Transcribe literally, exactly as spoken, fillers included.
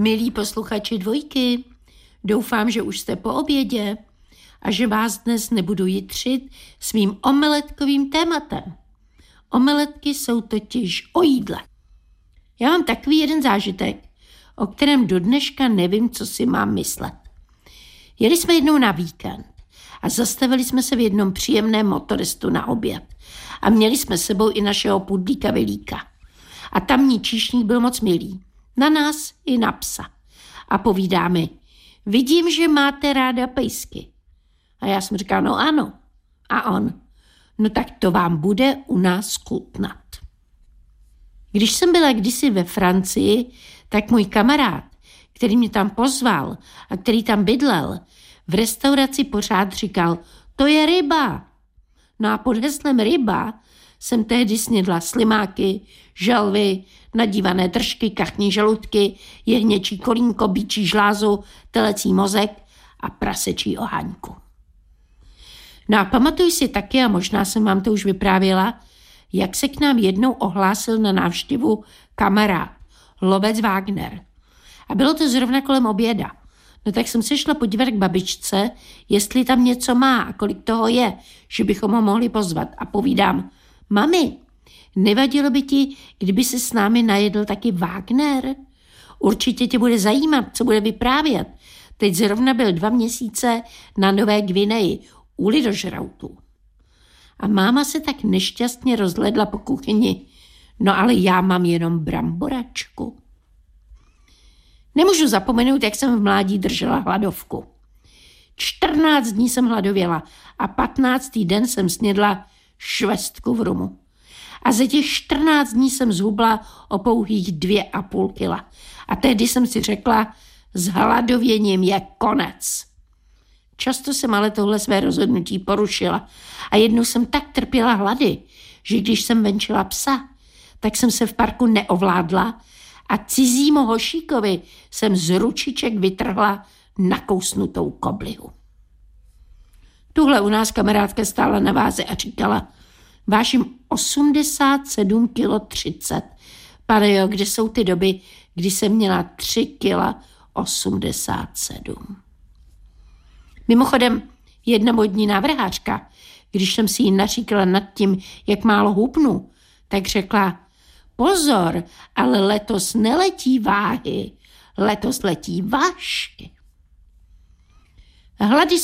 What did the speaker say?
Milí posluchači Dvojky, doufám, že už jste po obědě a že vás dnes nebudu jitřit svým omeletkovým tématem. Omeletky jsou totiž o jídle. Já mám takový jeden zážitek, o kterém do dneška nevím, co si mám myslet. Jeli jsme jednou na víkend a zastavili jsme se v jednom příjemném motorestu na oběd a měli jsme s sebou i našeho pudlíka Vilíka. A tamní číšník byl moc milý. Na nás i na psa. A povídá mi, vidím, že máte ráda pejsky. A já jsem říkala, no ano. A on, no tak to vám bude u nás chutnat. Když jsem byla kdysi ve Francii, tak můj kamarád, který mě tam pozval a který tam bydlel, v restauraci pořád říkal, to je ryba. No a pod heslem ryba jsem tehdy snědla slimáky, želvy, nadívané držky, kachní žaludky, jehněčí kolínko, býčí žlázu, telecí mozek a prasečí oháňku. No a pamatuju si taky, a možná jsem vám to už vyprávěla, jak se k nám jednou ohlásil na návštěvu kamarád, lovec Wagner. A bylo to zrovna kolem oběda. No tak jsem se šla podívat k babičce, jestli tam něco má a kolik toho je, že bychom ho mohli pozvat. A povídám, mami, nevadilo by ti, kdyby se s námi najedl taky Wagner? Určitě tě bude zajímat, co bude vyprávět. Teď zrovna byl dva měsíce na Nové Gvineji u lidožrautů. A máma se tak nešťastně rozhledla po kuchyni. No ale já mám jenom bramboračku. Nemůžu zapomenout, jak jsem v mládí držela hladovku. čtrnáct dní jsem hladověla a patnáctý den jsem snědla švestku v rumu. A za těch čtrnáct dní jsem zhubla o pouhých dvě a půl kila. A tehdy jsem si řekla, s hladověním je konec. Často jsem ale tohle své rozhodnutí porušila. A jednou jsem tak trpěla hlady, že když jsem venčila psa, tak jsem se v parku neovládla a cizímu hošíkovi jsem z ručiček vytrhla nakousnutou koblihu. Tuhle u nás kamarádka stála na váze a říkala, vážím osmdesát sedm kilo třicet. Pane jo, kde jsou ty doby, kdy jsem měla tři kila osmdesát sedm. Mimochodem, jedna modní návrhářka, když jsem si ji naříkala nad tím, jak málo hubnu, tak řekla, pozor, ale letos neletí váhy, letos letí vášky. Hlady